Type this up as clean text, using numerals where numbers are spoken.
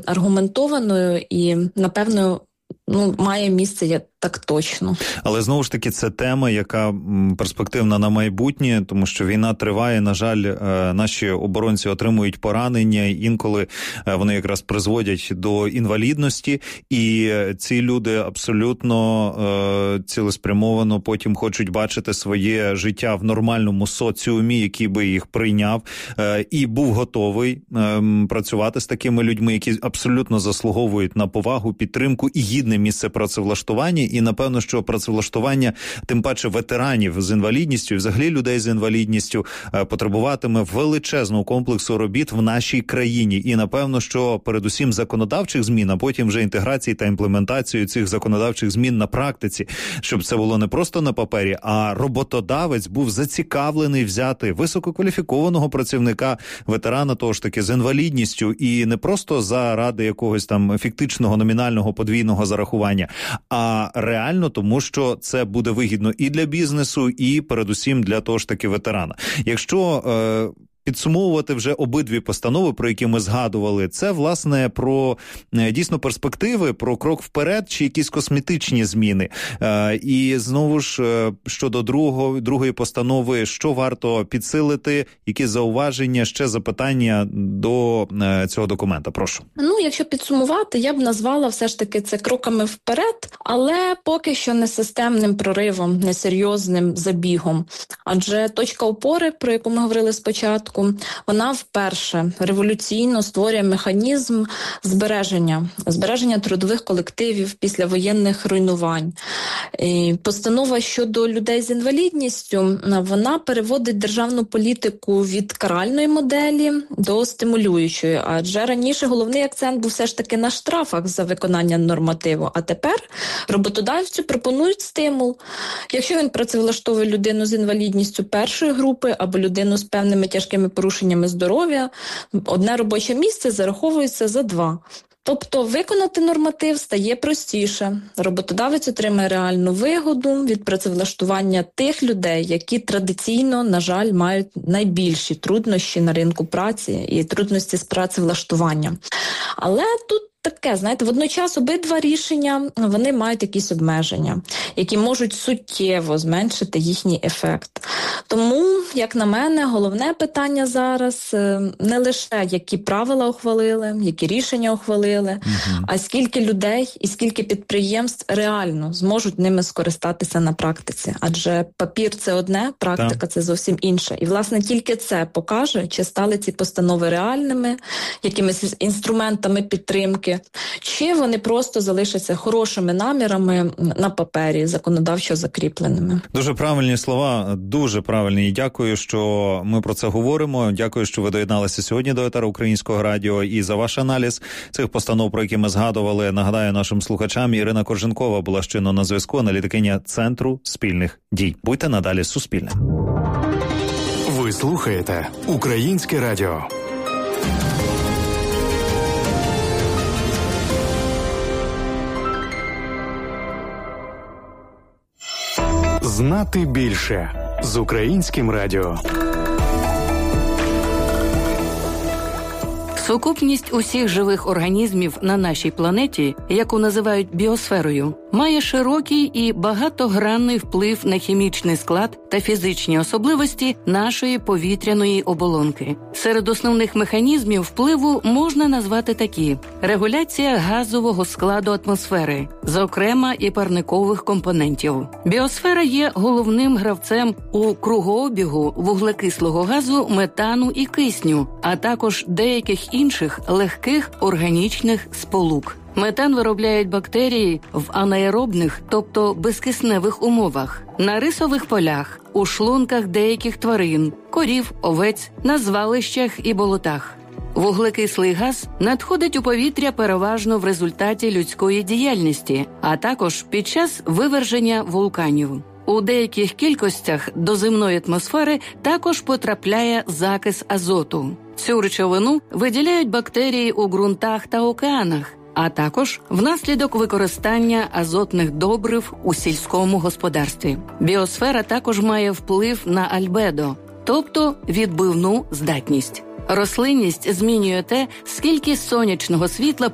аргументованою і, напевно, має місце так точно. Але, знову ж таки, це тема, яка перспективна на майбутнє, тому що війна триває, на жаль, наші оборонці отримують поранення, інколи вони якраз призводять до інвалідності, і ці люди абсолютно цілеспрямовано потім хочуть бачити своє життя в нормальному соціумі, який би їх прийняв, і був готовий працювати з такими людьми, які абсолютно заслуговують на повагу, підтримку і гідне місце працевлаштування. І, напевно, що працевлаштування, тим паче ветеранів з інвалідністю, і взагалі людей з інвалідністю, потребуватиме величезного комплексу робіт в нашій країні. І, напевно, що передусім законодавчих змін, а потім вже інтеграції та імплементацію цих законодавчих змін на практиці, щоб це було не просто на папері, а роботодавець був зацікавлений взяти висококваліфікованого працівника, ветерана того ж таки з інвалідністю, і не просто заради якогось там фіктичного номінального подвійного зарахування, а реально, тому що це буде вигідно і для бізнесу, і передусім для того ж таки ветерана. Якщо підсумовувати вже обидві постанови, про які ми згадували, це, власне, про дійсно перспективи, про крок вперед чи якісь косметичні зміни. І знову ж, щодо другої постанови, що варто підсилити, які зауваження, ще запитання до цього документа? Прошу. Якщо підсумувати, я б назвала все ж таки це кроками вперед, але поки що не системним проривом, не серйозним забігом. Адже точка опори, про яку ми говорили спочатку, вона вперше революційно створює механізм збереження трудових колективів після воєнних руйнувань. І постанова щодо людей з інвалідністю, вона переводить державну політику від каральної моделі до стимулюючої, адже раніше головний акцент був все ж таки на штрафах за виконання нормативу, а тепер роботодавцю пропонують стимул. Якщо він працевлаштовує людину з інвалідністю першої групи або людину з певними тяжкими порушеннями здоров'я, одне робоче місце зараховується за 2. Тобто виконати норматив стає простіше. Роботодавець отримає реальну вигоду від працевлаштування тих людей, які традиційно, на жаль, мають найбільші труднощі на ринку праці і трудності з працевлаштуванням. Але тут таке, водночас обидва рішення, вони мають якісь обмеження, які можуть суттєво зменшити їхній ефект. Тому, як на мене, головне питання зараз не лише, які правила ухвалили, які рішення ухвалили, а скільки людей і скільки підприємств реально зможуть ними скористатися на практиці. Адже папір – це одне, практика – це зовсім інше. І, власне, тільки це покаже, чи стали ці постанови реальними, якимись інструментами підтримки, чи вони просто залишаться хорошими намірами на папері, законодавчо закріпленими. Дуже правильні слова, дуже правильні. І дякую, що ми про це говоримо. Дякую, що ви доєдналися сьогодні до етеру Українського радіо і за ваш аналіз цих постанов, про які ми згадували. Нагадаю нашим слухачам, Ірина Корженкова була щойно на зв'язку, аналітикиня Центру спільних дій. Будьте надалі з Суспільним. Ви слухаєте Українське радіо. Знати більше з Українським радіо. Сукупність усіх живих організмів на нашій планеті, яку називають біосферою, має широкий і багатогранний вплив на хімічний склад та фізичні особливості нашої повітряної оболонки. Серед основних механізмів впливу можна назвати такі: регуляція газового складу атмосфери, зокрема і парникових компонентів. Біосфера є головним гравцем у кругообігу вуглекислого газу, метану і кисню, а також деяких інших легких органічних сполук. Метан виробляють бактерії в анаеробних, тобто безкисневих умовах, на рисових полях, у шлунках деяких тварин, корів, овець, на звалищах і болотах. Вуглекислий газ надходить у повітря переважно в результаті людської діяльності, а також під час виверження вулканів. У деяких кількостях до земної атмосфери також потрапляє закис азоту. Цю речовину виділяють бактерії у ґрунтах та океанах, а також внаслідок використання азотних добрив у сільському господарстві. Біосфера також має вплив на альбедо, тобто відбивну здатність. Рослинність змінює те, скільки сонячного світла